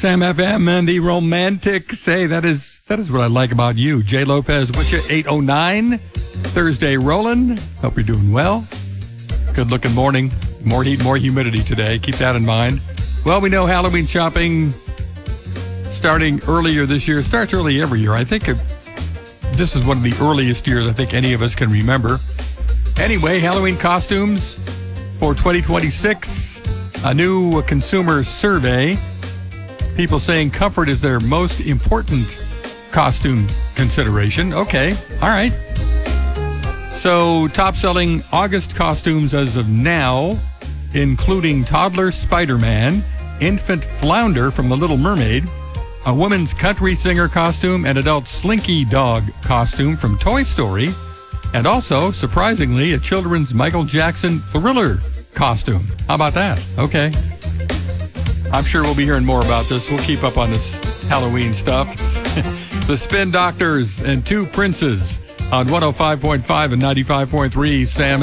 Sam FM and the Romantics. Hey, that is what I like about you. Jay Lopez with you, 8:09. Thursday rolling. Hope you're doing well. Good looking morning. More heat, more humidity today. Keep that in mind. Well, we know Halloween shopping starting earlier this year. It starts early every year. I think this is one of the earliest years I think any of us can remember. Anyway, Halloween costumes for 2026. A new consumer survey. People saying comfort is their most important costume consideration. Okay, all right. So, top-selling August costumes as of now, including toddler Spider-Man, infant Flounder from The Little Mermaid, a woman's country singer costume, and adult Slinky Dog costume from Toy Story, and also, surprisingly, a children's Michael Jackson Thriller costume. How about that? Okay. I'm sure we'll be hearing more about this. We'll keep up on this Halloween stuff. The Spin Doctors and Two Princes on 105.5 and 95.3 Sam